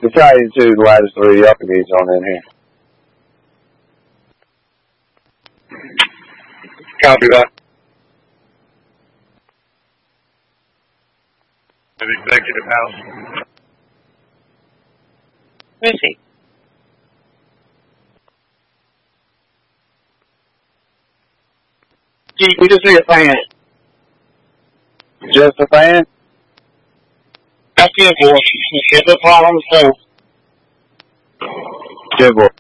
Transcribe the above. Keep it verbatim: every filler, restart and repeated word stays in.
Battalion two, the latest three Yuccanees on in here. Copy that. An executive house. Where is he? Gee, we just need a fan. Just a fan? That's good, boy. Get the problem, so. Good boy.